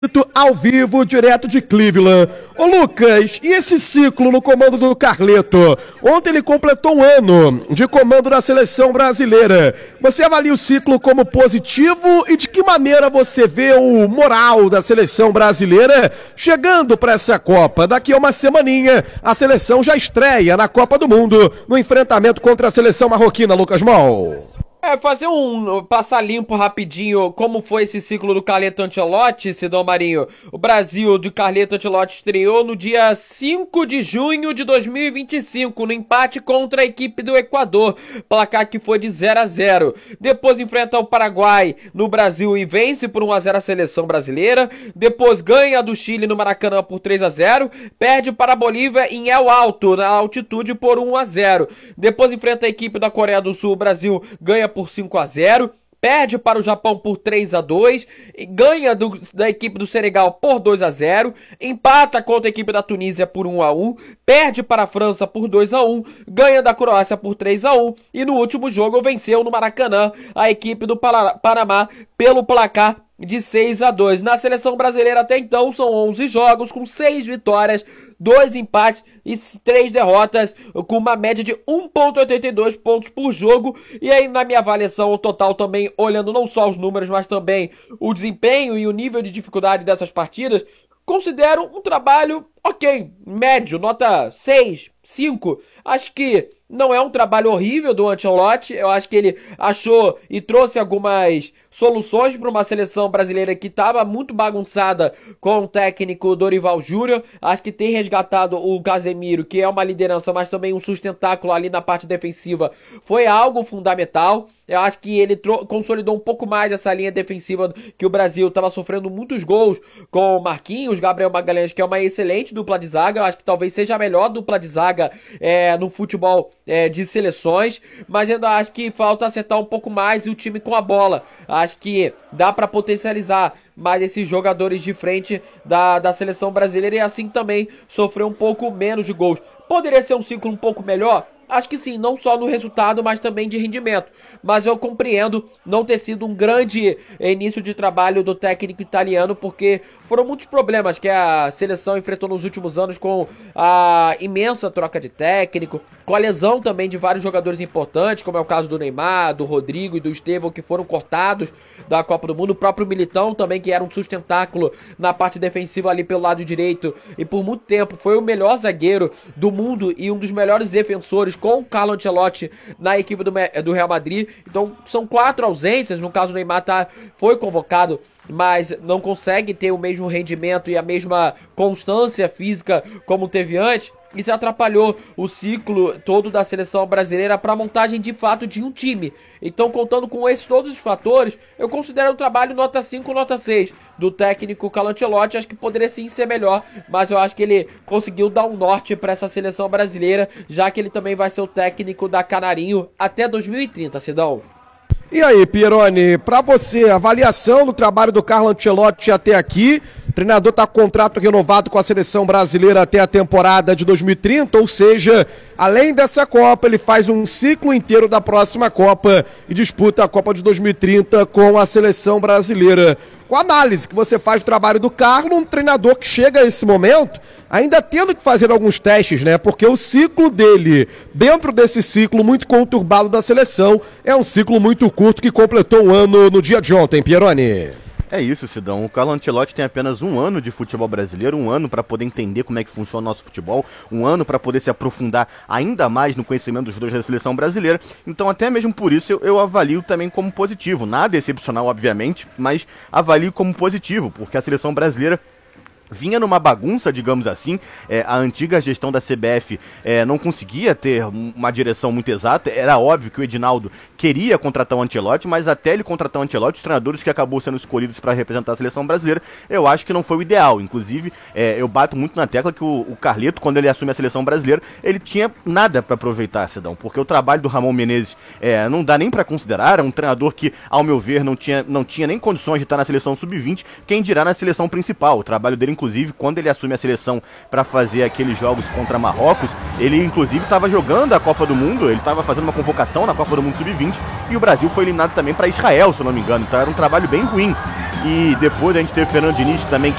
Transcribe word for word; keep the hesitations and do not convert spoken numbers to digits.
Ao vivo, direto de Cleveland. Ô Lucas, e esse ciclo no comando do Carleto? Ontem ele completou um ano de comando da seleção brasileira. Você avalia o ciclo como positivo e de que maneira você vê o moral da seleção brasileira chegando para essa Copa? Daqui a uma semaninha, a seleção já estreia na Copa do Mundo no enfrentamento contra a seleção marroquina, Lucas Mol. É, fazer um passar limpo rapidinho como foi esse ciclo do Carleto Ancelotti, Sidão Marinho. O Brasil de Carleto Ancelotti estreou no dia cinco de junho de dois mil e vinte e cinco, no empate contra a equipe do Equador, placar que foi de zero a zero. Depois enfrenta o Paraguai no Brasil e vence por um a zero a seleção brasileira. Depois ganha do Chile no Maracanã por três a zero, perde para a Bolívia em El Alto, na altitude, por um a zero. Depois enfrenta a equipe da Coreia do Sul, o Brasil ganha por cinco a zero, perde para o Japão por três a dois, ganha do, da equipe do Senegal por dois a zero, empata contra a equipe da Tunísia por um a um, perde para a França por dois a um, ganha da Croácia por três a um e no último jogo venceu no Maracanã a equipe do Panamá pelo placar de seis a dois. Na seleção brasileira até então são onze jogos com seis vitórias, dois empates e três derrotas, com uma média de um vírgula oitenta e dois pontos por jogo. E aí, na minha avaliação, o total também, olhando não só os números, mas também o desempenho e o nível de dificuldade dessas partidas, considero um trabalho ok, médio, nota seis, cinco. Acho que não é um trabalho horrível do Ancelotti. Eu acho que ele achou e trouxe algumas soluções para uma seleção brasileira que estava muito bagunçada com o técnico Dorival Júnior. Acho que tem resgatado o Casemiro, que é uma liderança, mas também um sustentáculo ali na parte defensiva, foi algo fundamental. Eu acho que ele consolidou um pouco mais essa linha defensiva, que o Brasil estava sofrendo muitos gols com o Marquinhos, Gabriel Magalhães, que é uma excelente dupla de zaga. Eu acho que talvez seja a melhor dupla de zaga é, no futebol é, de seleções, mas ainda acho que falta acertar um pouco mais o time com a bola. Acho que dá para potencializar mais esses jogadores de frente da, da seleção brasileira e assim também sofrer um pouco menos de gols. Poderia ser um ciclo um pouco melhor? Acho que sim, não só no resultado, mas também de rendimento. Mas eu compreendo não ter sido um grande início de trabalho do técnico italiano, porque foram muitos problemas que a seleção enfrentou nos últimos anos, com a imensa troca de técnico, com a lesão também de vários jogadores importantes, como é o caso do Neymar, do Rodrigo e do Estevão, que foram cortados da Copa do Mundo. O próprio Militão também, que era um sustentáculo na parte defensiva ali pelo lado direito, e por muito tempo foi o melhor zagueiro do mundo e um dos melhores defensores, com o Carlo Ancelotti na equipe do, do Real Madrid. Então são quatro ausências. No caso, o Neymar tá, foi convocado, mas não consegue ter o mesmo rendimento e a mesma constância física como teve antes. Isso atrapalhou o ciclo todo da seleção brasileira para a montagem de fato de um time. Então, contando com esses todos os fatores, eu considero o trabalho nota cinco, nota seis do técnico Carlo Ancelotti. Acho que poderia sim ser melhor, mas eu acho que ele conseguiu dar um norte para essa seleção brasileira, já que ele também vai ser o técnico da Canarinho até dois mil e trinta, Sidão. E aí, Pieroni, para você, avaliação do trabalho do Carlo Ancelotti até aqui. O treinador está com contrato renovado com a seleção brasileira até a temporada de dois mil e trinta, ou seja, além dessa Copa, ele faz um ciclo inteiro da próxima Copa e disputa a Copa de dois mil e trinta com a seleção brasileira. Com a análise que você faz do trabalho do Carlo, um treinador que chega a esse momento ainda tendo que fazer alguns testes, né? Porque o ciclo dele, dentro desse ciclo muito conturbado da seleção, é um ciclo muito curto que completou um ano no dia de ontem, Pieroni. É isso, Sidão. O Carlo Ancelotti tem apenas um ano de futebol brasileiro, um ano para poder entender como é que funciona o nosso futebol, um ano para poder se aprofundar ainda mais no conhecimento dos dois da seleção brasileira. Então, até mesmo por isso, eu, eu avalio também como positivo. Nada excepcional, obviamente, mas avalio como positivo, porque a seleção brasileira vinha numa bagunça, digamos assim. É, a antiga gestão da C B F é, não conseguia ter uma direção muito exata. Era óbvio que o Edinaldo queria contratar o Ancelotti, mas até ele contratar o Ancelotti, os treinadores que acabou sendo escolhidos para representar a seleção brasileira, eu acho que não foi o ideal. Inclusive, é, eu bato muito na tecla que o, o Carleto, quando ele assume a seleção brasileira, ele tinha nada para aproveitar, Sidão, porque o trabalho do Ramon Menezes é, não dá nem para considerar. Era um treinador que, ao meu ver, não tinha, não tinha nem condições de estar na seleção sub vinte, quem dirá na seleção principal. O trabalho dele, inclusive, quando ele assume a seleção para fazer aqueles jogos contra Marrocos, ele inclusive estava jogando a Copa do Mundo, ele estava fazendo uma convocação na Copa do Mundo sub vinte, e o Brasil foi eliminado também para Israel, se eu não me engano. Então era um trabalho bem ruim. e depois a gente teve o Fernando Diniz também,